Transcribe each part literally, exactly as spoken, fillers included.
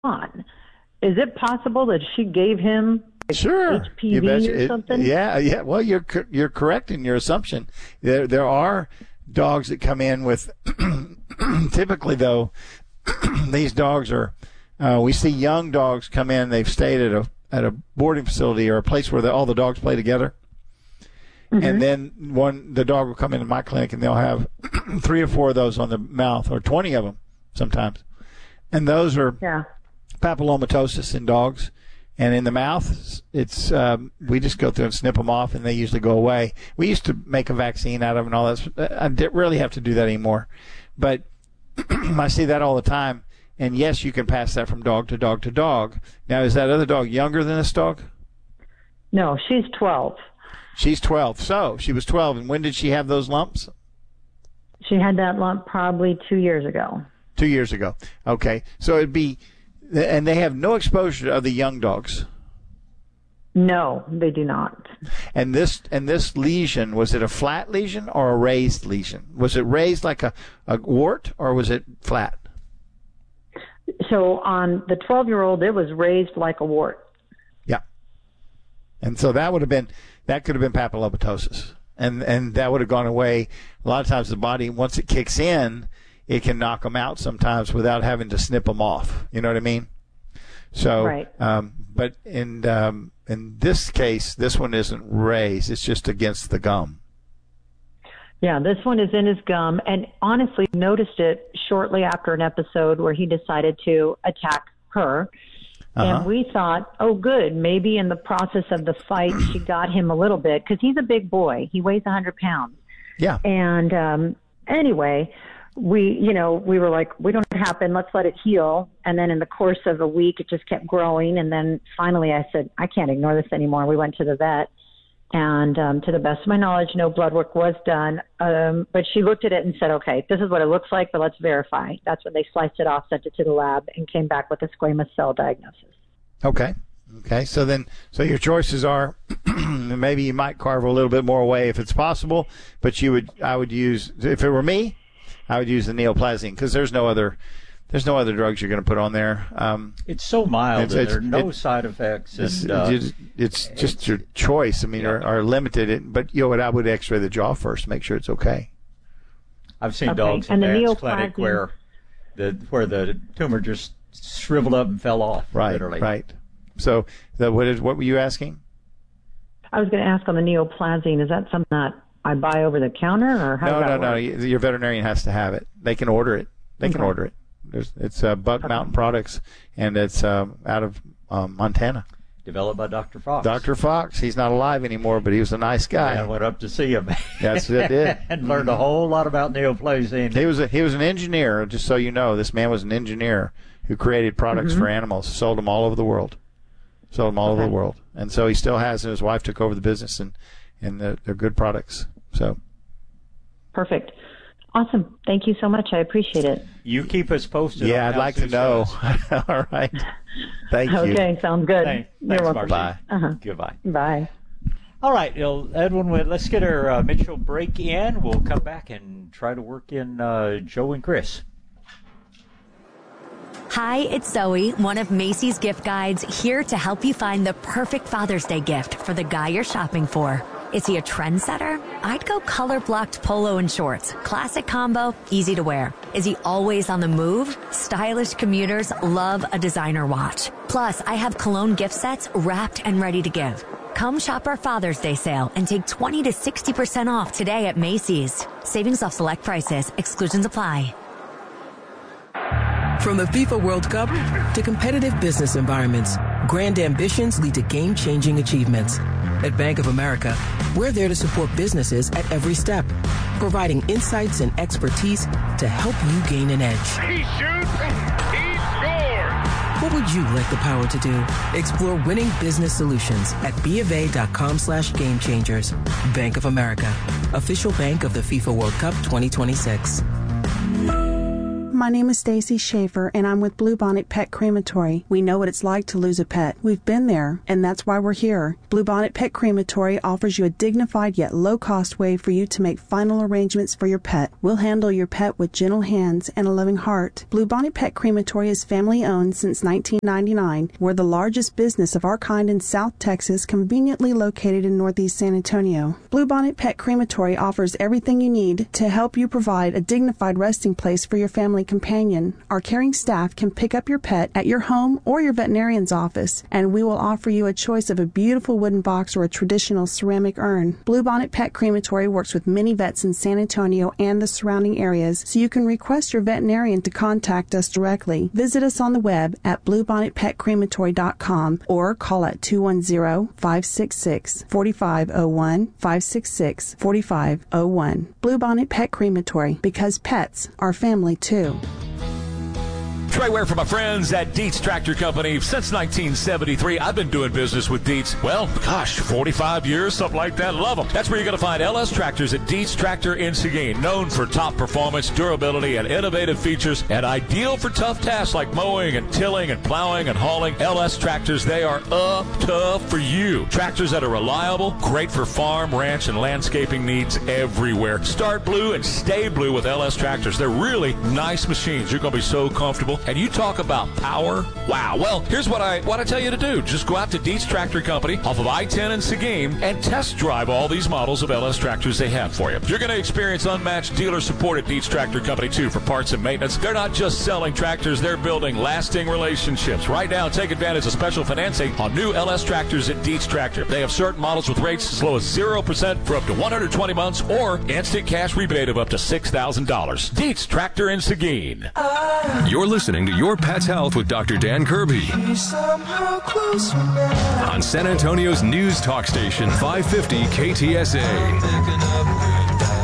on. Is it possible that she gave him like sure. H P V or it, something? Yeah, yeah. Well, you're you're correct in your assumption. There there are dogs that come in with. Typically, though, these dogs are. Uh, we see young dogs come in. They've stayed at a at a boarding facility or a place where the, all the dogs play together. Mm-hmm. And then one the dog will come into my clinic and they'll have three or four of those on the mouth, or twenty of them sometimes. And those are yeah. papillomatosis in dogs. And in the mouth, it's um, we just go through and snip them off, and they usually go away. We used to make a vaccine out of them and all that. I rarely have to do that anymore. But I see that all the time. And, yes, you can pass that from dog to dog to dog. Now, is that other dog younger than this dog? No, she's twelve. She's twelve. So she was twelve. And when did she have those lumps? She had that lump probably two years ago. Two years ago. Okay. So it'd be, and they have no exposure to other young dogs. No, they do not. And this and this lesion, was it a flat lesion or a raised lesion? Was it raised like a, a wart, or was it flat? So on the twelve-year-old, it was raised like a wart. Yeah. And so that would have been, that could have been papillomatosis. And and that would have gone away. A lot of times the body, once it kicks in, it can knock them out sometimes without having to snip them off. You know what I mean? So, right. um, but in um, in this case, this one isn't raised. It's just against the gum. Yeah, this one is in his gum, and honestly noticed it shortly after an episode where he decided to attack her. Uh-huh. And we thought, oh, good, maybe in the process of the fight she got him a little bit, because he's a big boy. He weighs one hundred pounds. Yeah. And um, anyway, we, you know, we were like, we don't know what happened. Let's let it heal. And then in the course of a week, it just kept growing. And then finally I said, I can't ignore this anymore. We went to the vet. And um, to the best of my knowledge, no blood work was done. Um, but she looked at it and said, okay, this is what it looks like, but let's verify. That's when they sliced it off, sent it to the lab, and came back with a squamous cell diagnosis. Okay. Okay. So then, so your choices are maybe you might carve a little bit more away if it's possible, but you would, I would use, if it were me, I would use the neoplazine, because there's no other, there's no other drugs you're going to put on there. Um, it's so mild, it's, and it's, there are no it, side effects. It's, and, uh, it's, it's just it's, your choice. I mean, yeah. are, are limited. It, but you know what? I would X-ray the jaw first, make sure it's okay. I've seen okay. dogs in and Dad's clinic where the where the tumor just shriveled up and fell off. Right, literally. right. So, the, what is what were you asking? I was going to ask on the neoplazine. Is that something that I buy over the counter, or how no, does that no, work? no. Your veterinarian has to have it. They can order it. They okay. can order it. There's, it's uh, Buck okay. Mountain Products, and it's um, out of um, Montana. Developed by Doctor Fox. Doctor Fox. He's not alive anymore, but he was a nice guy. I went up to see him. That's what I did. And learned a whole lot about neoplazine. He was a, he was an engineer. Just so you know, this man was an engineer who created products mm-hmm. for animals, sold them all over the world, sold them all okay. over the world, and so he still has. And his wife took over the business, and and they're, they're good products. So perfect. Awesome. Thank you so much. I appreciate it. You keep us posted. Yeah, on I'd how like to Sue know. says. All right. Thank you. Okay, sounds good. Thanks, You're thanks welcome. Marcy. Bye. Uh-huh. Goodbye. Bye. All right, well, Edwin, let's get our uh, Mitchell break in. We'll come back and try to work in uh, Joe and Chris. Hi, it's Zoe, one of Macy's gift guides, here to help you find the perfect Father's Day gift for the guy you're shopping for. Is he a trendsetter? I'd go color-blocked polo and shorts. Classic combo, easy to wear. Is he always on the move? Stylish commuters love a designer watch. Plus, I have cologne gift sets wrapped and ready to give. Come shop our Father's Day sale and take twenty to sixty percent off today at Macy's. Savings off select prices. Exclusions apply. From the FIFA World Cup to competitive business environments, grand ambitions lead to game-changing achievements. At Bank of America, we're there to support businesses at every step, providing insights and expertise to help you gain an edge. He shoots, he scores! What would you like the power to do? Explore winning business solutions at BofA.com slash game changers. Bank of America, official bank of the FIFA World Cup twenty twenty-six. my name is Stacy Schaefer, and I'm with Bluebonnet Pet Crematory. We know what it's like to lose a pet. We've been there, and that's why we're here. Bluebonnet Pet Crematory offers you a dignified yet low-cost way for you to make final arrangements for your pet. We'll handle your pet with gentle hands and a loving heart. Bluebonnet Pet Crematory is family-owned since nineteen ninety-nine. We're the largest business of our kind in South Texas, conveniently located in Northeast San Antonio. Bluebonnet Pet Crematory offers everything you need to help you provide a dignified resting place for your family companion. Our caring staff can pick up your pet at your home or your veterinarian's office, and we will offer you a choice of a beautiful wooden box or a traditional ceramic urn. Bluebonnet Pet Crematory works with many vets in San Antonio and the surrounding areas, so you can request your veterinarian to contact us directly. Visit us on the web at bluebonnet pet crematory dot com or call at two one zero, five six six, four five zero one, five six six, four five zero one. Bluebonnet Pet Crematory, because pets are family too. Trey Ware for my friends at Dietz Tractor Company. Since nineteen seventy-three, I've been doing business with Dietz. Well, gosh, forty-five years, something like that. Love them. That's where you're going to find L S Tractors at Dietz Tractor in Seguin. Known for top performance, durability, and innovative features, and ideal for tough tasks like mowing and tilling and plowing and hauling. L S Tractors, they are up tough for you. Tractors that are reliable, great for farm, ranch, and landscaping needs everywhere. Start blue and stay blue with L S Tractors. They're really nice machines. You're going to be so comfortable. And you talk about power. Wow. Well, here's what I what I tell you to do. Just go out to Dietz Tractor Company off of I ten in Seguin and test drive all these models of L S tractors they have for you. You're going to experience unmatched dealer support at Dietz Tractor Company, too, for parts and maintenance. They're not just selling tractors. They're building lasting relationships. Right now, take advantage of special financing on new L S tractors at Dietz Tractor. They have certain models with rates as low as zero percent for up to one hundred twenty months or instant cash rebate of up to six thousand dollars. Dietz Tractor in Seguin. You're listening to Your Pet's Health with Doctor Dan Kirby on San Antonio's news talk station, five fifty K T S A.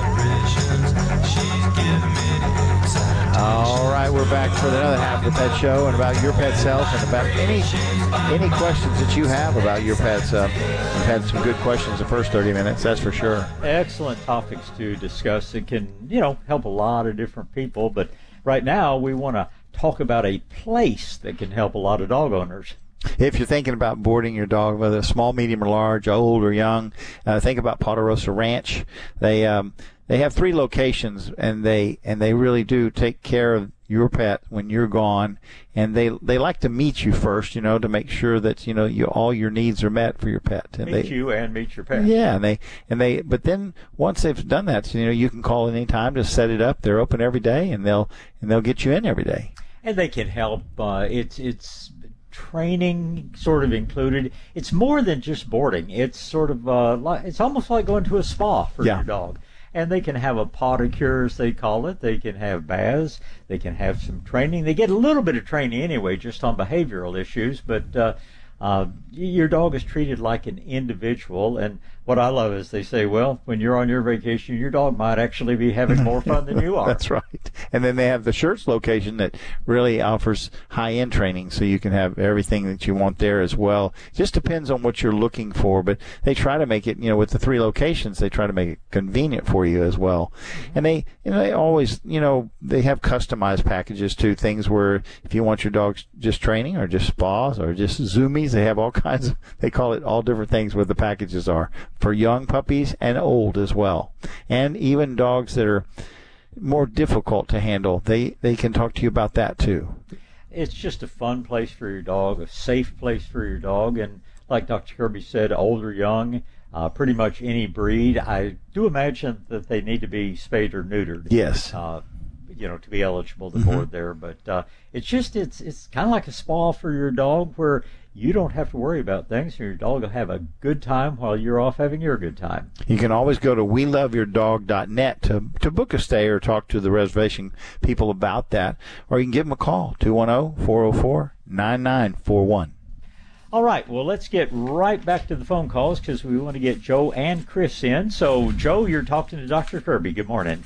All right, we're back for another half of the Pet Show and about your pet's health and about any any questions that you have about your pets. Uh, we've had some good questions the first thirty minutes, that's for sure. Excellent topics to discuss. It can, you know, help a lot of different people, but right now we want to talk about a place that can help a lot of dog owners. If you're thinking about boarding your dog, whether small, medium, or large, old or young, uh, think about Ponderosa Ranch. They um, they have three locations, and they and they really do take care of your pet when you're gone. And they they like to meet you first, you know, to make sure that you know you all your needs are met for your pet. And meet they, you and meet your pet. Yeah, and they and they. But then once they've done that, you know, you can call any time to set it up. They're open every day, and they'll and they'll get you in every day. And they can help. Uh, it's it's. Training sort of included. It's more than just boarding. It's sort of uh, like, it's almost like going to a spa for yeah. your dog. And they can have a potty cure, as they call it. They can have baths. They can have some training. They get a little bit of training anyway, just on behavioral issues. But uh, uh, your dog is treated like an individual. And what I love is they say, well, when you're on your vacation, your dog might actually be having more fun than you are. That's right. And then they have the Shirts location that really offers high-end training, so you can have everything that you want there as well. Just depends on what you're looking for, but they try to make it, you know, with the three locations, they try to make it convenient for you as well. And they, you know, they always, you know, they have customized packages too, things where if you want your dog just training or just spas or just zoomies, they have all kinds of, they call it all different things what the packages are for young puppies and old as well. And even dogs that are more difficult to handle, they they can talk to you about that too. It's just a fun place for your dog, a safe place for your dog, and like Doctor Kirby said, old or young, uh, pretty much any breed. I do imagine that they need to be spayed or neutered. Yes. Uh, you know, to be eligible to mm-hmm. board there, but uh, it's just it's it's kind of like a spa for your dog where you don't have to worry about things, and your dog will have a good time while you're off having your good time. You can always go to we love your dog dot net to to book a stay or talk to the reservation people about that, or you can give them a call, two one zero, four zero four, nine nine four one. All right, well, let's get right back to the phone calls because we want to get Joe and Chris in. So, Joe, you're talking to Doctor Kirby. Good morning.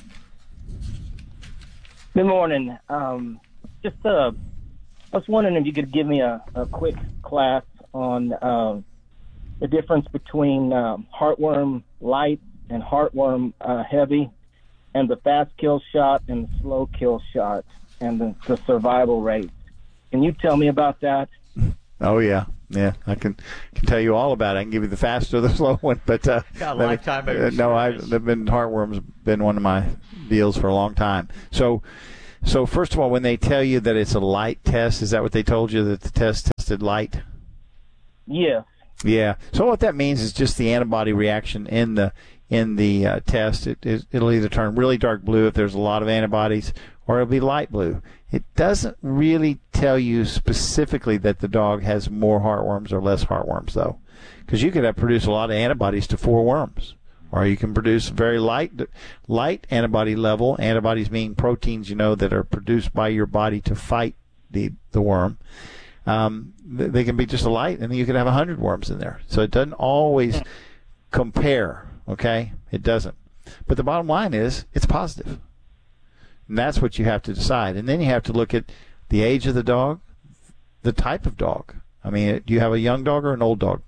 Good morning. Um, just uh, I was wondering if you could give me a, a quick class on um, the difference between um, heartworm light and heartworm uh, heavy, and the fast kill shot and the slow kill shot, and the, the survival rates. Can you tell me about that? Oh, yeah. Yeah, I can can tell you all about it. I can give you the fast or the slow one, but uh, Got a lifetime uh, no, I've been heartworms been one of my deals for a long time. So, so first of all, when they tell you that it's a light test, is that what they told you, that the test tested light? Yeah. Yeah. So what that means is just the antibody reaction in the in the uh, test. It, it it'll either turn really dark blue if there's a lot of antibodies, or it'll be light blue. It doesn't really tell you specifically that the dog has more heartworms or less heartworms, though, because you could have produce a lot of antibodies to four worms, or you can produce very light light antibody level. Antibodies mean proteins, you know, that are produced by your body to fight the the worm. Um, they can be just a light, and then you could have a hundred worms in there. So it doesn't always compare. Okay, it doesn't. But the bottom line is, it's positive. And that's what you have to decide. And then you have to look at the age of the dog, the type of dog. I mean, do you have a young dog or an old dog?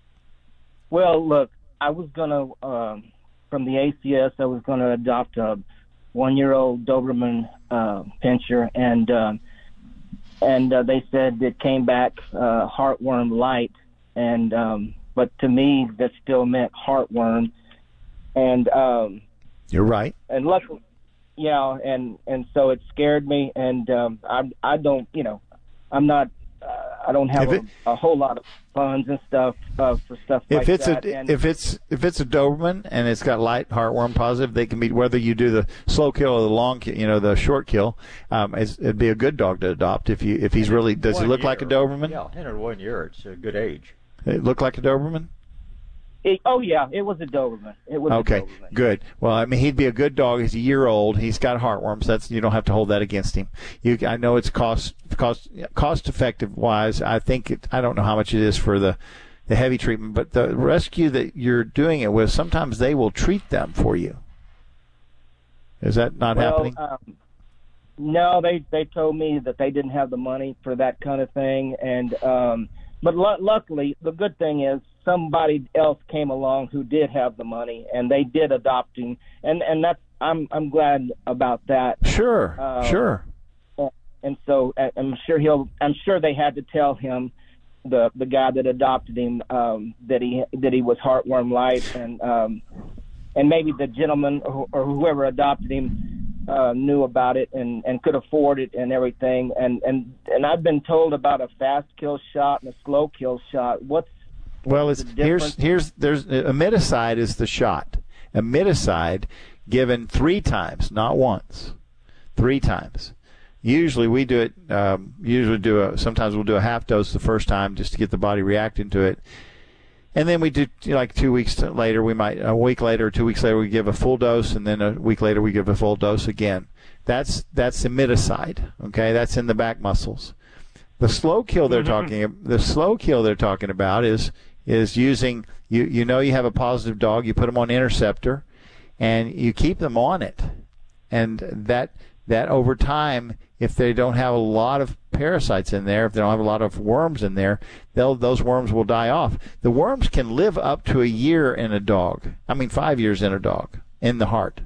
Well, look, I was going to, um, from the A C S, I was going to adopt a one-year-old Doberman uh, Pinscher, and uh, and uh, they said it came back uh, heartworm light, and um, but to me, that still meant heartworm. And um, you're right. And luckily, yeah, and and so it scared me, and um, I I don't, you know, I'm not, uh, I don't have it, a, a whole lot of funds and stuff uh, for stuff if like it's that. A, and, if it's if it's a Doberman and it's got light heartworm positive, they can be, whether you do the slow kill or the long kill, you know, the short kill. Um, it'd be a good dog to adopt if you if he's really, does he look year. like a Doberman? Yeah, in one year, it's a good age. It look like a Doberman? It, oh yeah, it was a Doberman. It was okay, a Doberman. Good. Well, I mean, he'd be a good dog. He's a year old. He's got heartworms. That's, you don't have to hold that against him. You, I know it's cost cost cost effective wise. I think it, I don't know how much it is for the the heavy treatment, but the rescue that you're doing it with, sometimes they will treat them for you. Is that not well, happening? Um, no, they they told me that they didn't have the money for that kind of thing, and um, but l- luckily, the good thing is, somebody else came along who did have the money, and they did adopt him, and and that's I'm I'm glad about that. Sure, uh, sure. And so I'm sure he'll. I'm sure they had to tell him, the the guy that adopted him, um, that he that he was heartworm light, and um, and maybe the gentleman or, or whoever adopted him uh, knew about it and, and could afford it and everything. And, and and I've been told about a fast kill shot and a slow kill shot. What's Well, it's here's here's there's Imidacide is the shot. Imidacide given three times, not once, three times. Usually we do it. Um, usually do a. Sometimes we'll do a half dose the first time just to get the body reacting to it, and then we do, you know, like two weeks later. We might a week later, or two weeks later, we give a full dose, and then a week later we give a full dose again. That's that's Imidacide. Okay, that's in the back muscles. The slow kill they're talking. The slow kill they're talking about is. is using, you you know you have a positive dog, you put them on Interceptor, and you keep them on it. And that that over time, if they don't have a lot of parasites in there, if they don't have a lot of worms in there, they'll those worms will die off. The worms can live up to a year in a dog. I mean, five years in a dog, in the heart.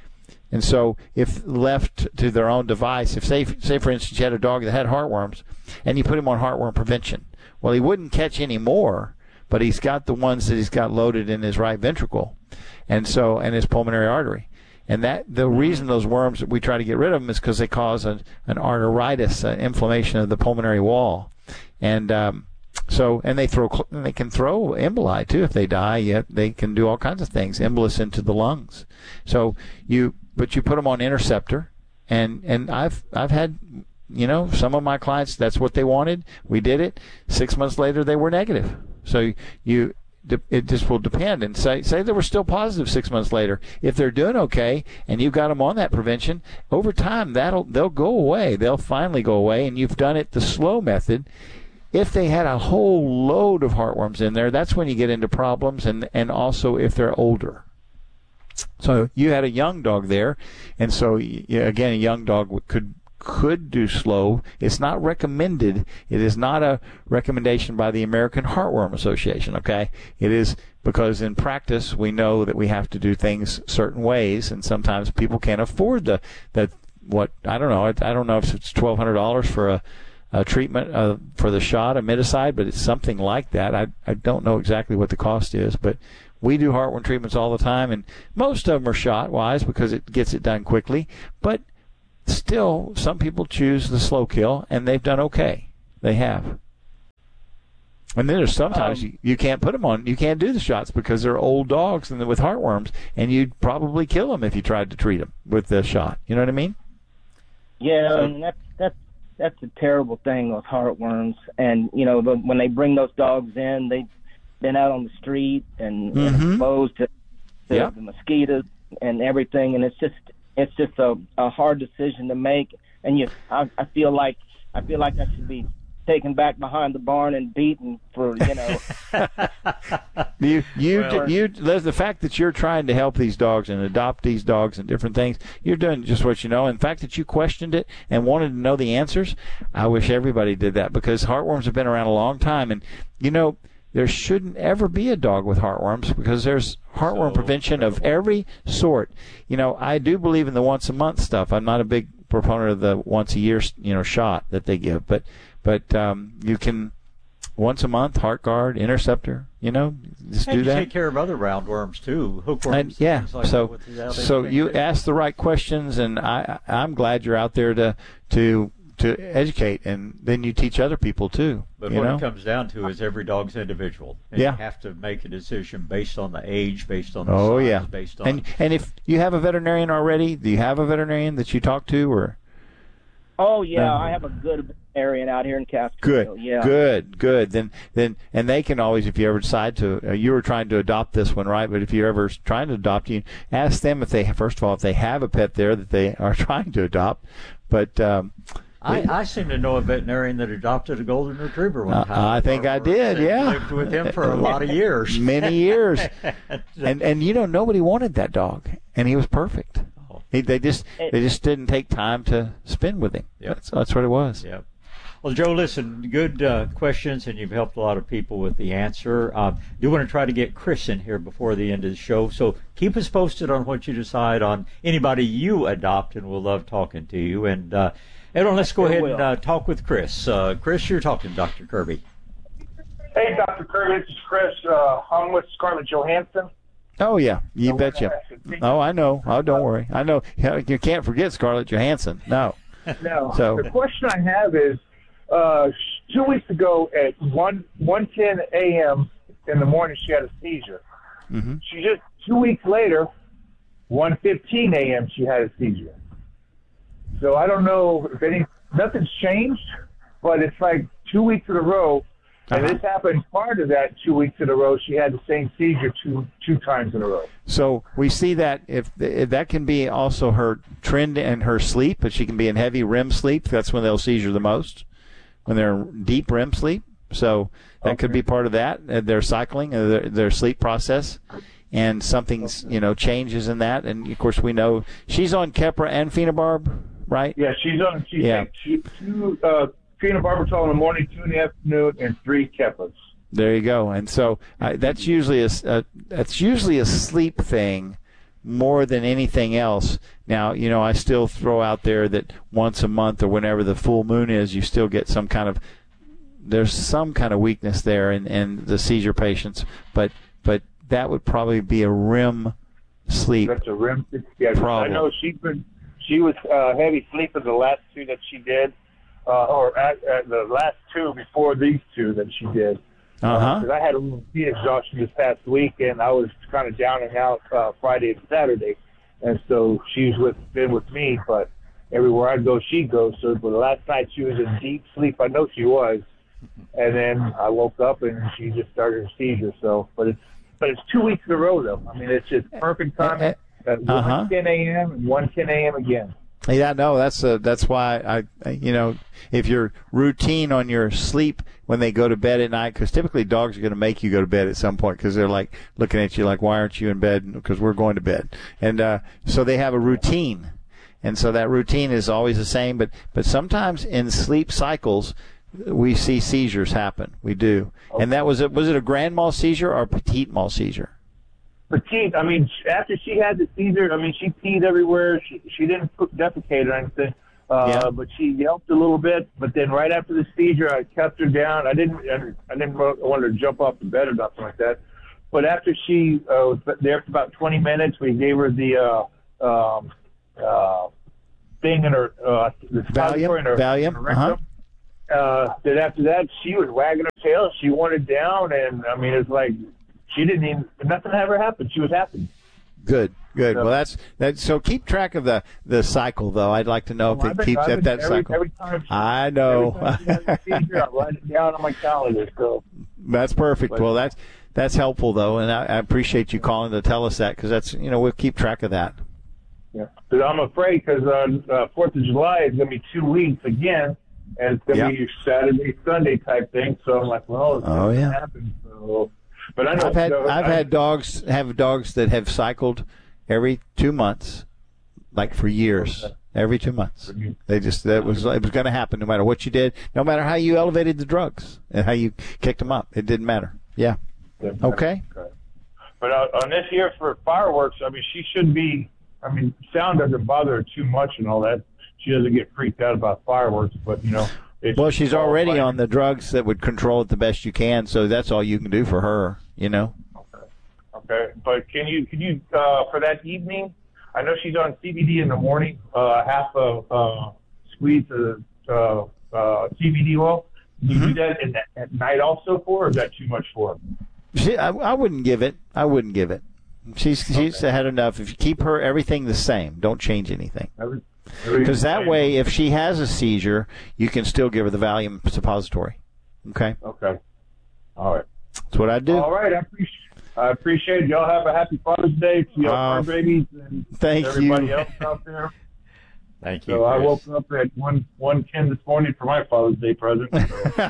And so if left to their own device, if say, say for instance, you had a dog that had heartworms, and you put him on heartworm prevention, well, he wouldn't catch any more, but he's got the ones that he's got loaded in his right ventricle, and so and his pulmonary artery, and that the reason those worms, we try to get rid of them, is because they cause an, an arteritis, an inflammation of the pulmonary wall, and um, so and they throw they can throw emboli too if they die. Yet they can do all kinds of things, embolus into the lungs. So you but you put them on Interceptor, and and I've I've had. You know, some of my clients, that's what they wanted. We did it. Six months later, they were negative. So you, it just will depend. And say, say they were still positive six months later. If they're doing okay, and you've got them on that prevention, over time that'll they'll go away. They'll finally go away, and you've done it the slow method. If they had a whole load of heartworms in there, that's when you get into problems, and and also if they're older. So you had a young dog there, and so again, a young dog could. could do slow. It's not recommended. It is not a recommendation by the American Heartworm Association, okay? It is because in practice we know that we have to do things certain ways, and sometimes people can't afford the the, what I don't know. I, I don't know if it's twelve hundred dollars for a, a treatment uh, for the shot, Amiticide, but it's something like that. I I don't know exactly what the cost is, but we do heartworm treatments all the time, and most of them are shot-wise because it gets it done quickly. But still, some people choose the slow kill, and they've done okay. They have. And then there's sometimes um, you, you can't put them on, you can't do the shots because they're old dogs and with heartworms, and you'd probably kill them if you tried to treat them with the shot. You know what I mean? Yeah, so, and that's that's that's a terrible thing with heartworms. And you know, the, when they bring those dogs in, they've been out on the street and, mm-hmm. and exposed to, to yep. the mosquitoes and everything, and it's just it's just a, a hard decision to make. And you, I, I feel like I feel like I should be taken back behind the barn and beaten for, you know. you, you, well, you, the fact that you're trying to help these dogs and adopt these dogs and different things, you're doing just what you know. And the fact that you questioned it and wanted to know the answers, I wish everybody did that, because heartworms have been around a long time. And, you know, there shouldn't ever be a dog with heartworms because there's heartworm so prevention incredible. Of every sort. You know, I do believe in the once a month stuff. I'm not a big proponent of the once a year, you know, shot that they give, but But um, you can, once a month, HeartGuard, Interceptor, you know, just and do you that. take care of other roundworms, too, hookworms. And, yeah, things like so that so you ask the right questions, and I, I'm glad you're out there to to to educate, and then you teach other people, too. But you what know? it comes down to is every dog's individual. And yeah. you have to make a decision based on the age, based on the oh, size, yeah. based on... And, and if you have a veterinarian already, do you have a veterinarian that you talk to, or... Oh yeah, no. I have a good veterinarian out here in Castroville. Good, yeah. good, good. Then, then, and they can always, if you ever decide to, uh, you were trying to adopt this one, right? But if you're ever trying to adopt, you ask them if they, first of all, if they have a pet there that they are trying to adopt. But um, I, I seem to know a veterinarian that adopted a golden retriever one time. Uh, I think I did, yeah. Lived with him for a lot of years. Many years. and and you know, nobody wanted that dog, and he was perfect. He, they just they just didn't take time to spend with him. Yep. That's, that's what it was. Yep. Well, Joe, listen, good uh, questions, and you've helped a lot of people with the answer. I uh, do want to try to get Chris in here before the end of the show, so keep us posted on what you decide on anybody you adopt, and we'll love talking to you. And, uh, everyone, let's go ahead and uh, talk with Chris. Uh, Chris, you're talking to Doctor Kirby. Hey, Doctor Kirby, this is Chris. Uh, I'm with Scarlett Johansson. Oh, yeah, you betcha. Oh, I know. Oh, don't worry. I know. You can't forget Scarlett Johansson. No. No. So, the question I have is, uh, two weeks ago at one ten a.m. in the morning, she had a seizure. Mm-hmm. She just, two weeks later, one fifteen a.m., she had a seizure. So I don't know if any, nothing's changed, but it's like two weeks in a row. And uh-huh. this happened prior to that, two weeks in a row. She had the same seizure two two times in a row. So we see that if, if that can be also her trend in her sleep, but she can be in heavy R E M sleep. That's when they'll seizure the most, when they're in deep R E M sleep. So that okay. could be part of that. Uh, their cycling, uh, their, their sleep process, and something's you know changes in that. And of course we know she's on Keppra and phenobarb, right? Yeah, she's on. She's yeah. Two. two uh, phenobarbital in the morning, two in the afternoon, and three Keppras. There you go. And so uh, that's usually a uh, that's usually a sleep thing more than anything else. Now, you know, I still throw out there that once a month or whenever the full moon is, you still get some kind of there's some kind of weakness there in, in the seizure patients, but but that would probably be a R E M sleep. That's a R E M sleep. Yeah, problem. I know she's been she was uh, heavy sleeping the last two that she did. Uh, or at, at the last two before these two that she did. Uh-huh. Because uh, I had a little heat exhaustion this past week, and I was kind of down and out uh, Friday and Saturday. And so she's with been with me, but everywhere I go, she goes. So but last night she was in deep sleep. I know she was. And then I woke up, and she just started her seizure. So, but it's but it's two weeks in a row, though. I mean, it's just perfect timing. At uh-huh. one ten a.m. and one ten a.m. again. Yeah, no, that's uh, that's why I, you know, if your routine on your sleep when they go to bed at night, because typically dogs are going to make you go to bed at some point because they're like looking at you like, why aren't you in bed? Because we're going to bed, and uh, so they have a routine, and so that routine is always the same. But but sometimes in sleep cycles, we see seizures happen. We do, and that was it. Was it a grand mal seizure or a petite mal seizure? petite. I mean, after she had the seizure, I mean, she peed everywhere. She she didn't defecate or anything, uh, yeah. but she yelped a little bit. But then right after the seizure, I kept her down. I didn't I didn't want her to jump off the bed or nothing like that. But after she uh, was there for about twenty minutes, we gave her the uh, um, uh, thing in her uh, the Valium. In her, Valium. In her rectum. Uh-huh. Uh, then after that, she was wagging her tail. She wanted down, and I mean, it's like she didn't even nothing ever happened. She was happy. Good, good. So, well, that's that. So keep track of the, the cycle, though. I'd like to know well, if it been, keeps I've at that every, cycle. Every time she, I know. Every time she has a seizure, I write it down on my calendar. So that's perfect. But, well, that's that's helpful, though, and I, I appreciate you calling to tell us that because that's you know we'll keep track of that. Yeah, because I'm afraid because uh, uh, Fourth of July is going to be two weeks again, and it's going to yep. be Saturday, Sunday type thing. So I'm like, well, it's oh going to yeah. happen. So, but I know I've had so, I've I, had dogs have dogs that have cycled every two months, like for years. Okay. Every two months, they just that was it was going to happen no matter what you did, no matter how you elevated the drugs and how you kicked them up. It didn't matter. Yeah. Okay. okay. But uh, on this year for fireworks, I mean, she should be. I mean, sound doesn't bother her too much and all that. She doesn't get freaked out about fireworks, but, you know. It's well, she's already on the drugs that would control it the best you can, so that's all you can do for her, you know. Okay. Okay. But can you, can you uh, for that evening, I know she's on C B D in the morning, uh, half a uh, squeeze of uh, uh, C B D oil. Do you mm-hmm. do that in the, at night also for her, or is that too much for her? She, I, I wouldn't give it. I wouldn't give it. She's she's okay. had enough. If you keep her everything the same, don't change anything. Because that way, if she has a seizure, you can still give her the Valium suppository. Okay. Okay. All right. That's what I do. All right. I appreciate. I appreciate it. Y'all have a happy Father's Day to your uh, fur babies and thank everybody you. else out there. Thank you. So Chris. I woke up at one one ten this morning for my Father's Day present. So.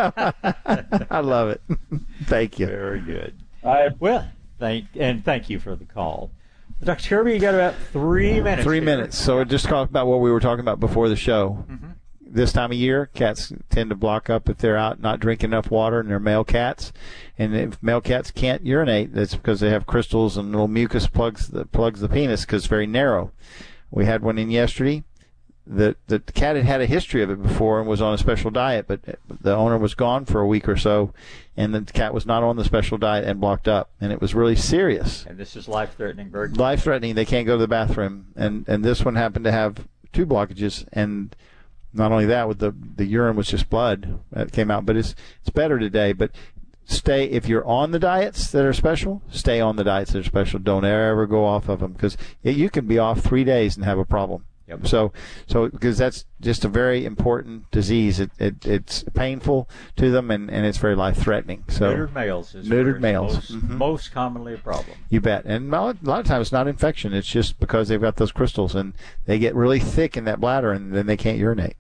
I love it. Thank you. Very good. I well. Thank and thank you for the call, Doctor Kirby. You got about three minutes. Three here. minutes. So just talk about what we were talking about before the show. Mm-hmm. This time of year, cats tend to block up if they're out not drinking enough water, and they're male cats. And if male cats can't urinate, that's because they have crystals and little mucus plugs that plugs the penis because it's very narrow. We had one in yesterday. The, the cat had had a history of it before and was on a special diet, but the owner was gone for a week or so, and the cat was not on the special diet and blocked up, and it was really serious. And this is life-threatening. Very life-threatening. They can't go to the bathroom, and and this one happened to have two blockages, and not only that, with the the urine was just blood that came out. But it's it's better today. But stay if you're on the diets that are special. Stay on the diets that are special. Don't ever go off of them because you can be off three days and have a problem. Yep. So, so because that's just a very important disease. It, it it's painful to them and, and it's very life threatening. So neutered males is neutered males most, mm-hmm. most commonly a problem. You bet. And a lot, a lot of times it's not infection. It's just because they've got those crystals and they get really thick in that bladder and then they can't urinate.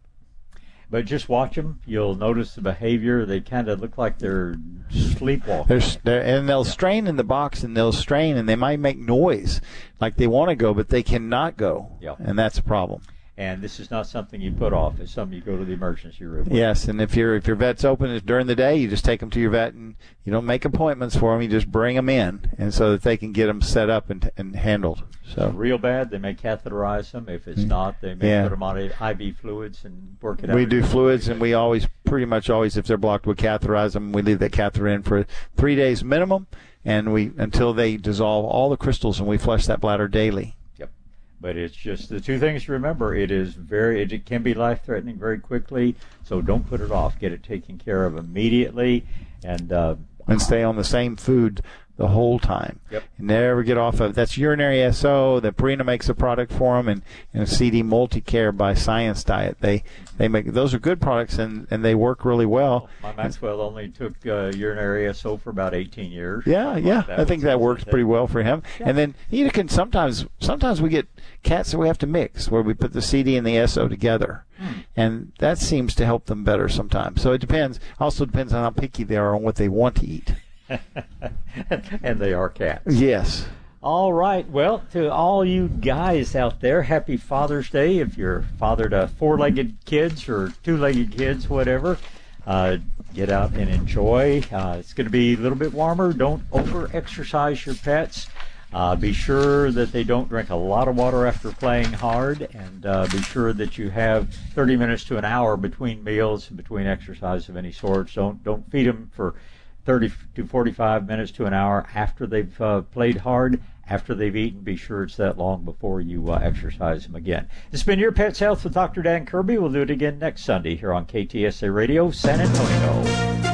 But just watch them. You'll notice the behavior. They kind of look like they're sleepwalking. They're, they're, and they'll strain in the box, and they'll strain, and they might make noise like they want to go, but they cannot go. Yep. And that's a problem. And this is not something you put off. It's something you go to the emergency room with. Yes, and if your if your vet's open during the day, you just take them to your vet, and you don't make appointments for them. You just bring them in, and so that they can get them set up and and handled. So if real bad, they may catheterize them. If it's not, they may yeah. put them on I V fluids and work it out. We do fluids, and we always, pretty much always, if they're blocked, we catheterize them. We leave that catheter in for three days minimum, and we until they dissolve all the crystals, and we flush that bladder daily. Yep. But it's just the two things to remember. It is very, it can be life-threatening very quickly, so don't put it off. Get it taken care of immediately, and uh, and stay on the same food the whole time. Yep. Never get off of that's urinary S O. The Purina makes a product for them, and, and C D Multicare by Science Diet. They they make those are good products, and, and they work really well. My Maxwell only took uh, urinary S O for about eighteen years. Yeah, yeah. Like I think that works pretty well for him. Yeah. And then you can sometimes sometimes we get cats that we have to mix where we put the C D and the S O together. Hmm. And that seems to help them better sometimes. So it depends. Also depends on how picky they are on what they want to eat. And they are cats. Yes. All right. Well, to all you guys out there, happy Father's Day. If you're father to four-legged kids or two-legged kids, whatever, uh, get out and enjoy. Uh, it's going to be a little bit warmer. Don't over-exercise your pets. Uh, be sure that they don't drink a lot of water after playing hard, and uh, be sure that you have thirty minutes to an hour between meals, between exercise of any sort. Don't don't feed them for thirty to forty-five minutes to an hour after they've uh, played hard. After they've eaten, be sure it's that long before you uh, exercise them again. It's been Your Pet's Health with Doctor Dan Kirby. We'll do it again next Sunday here on K T S A Radio, San Antonio.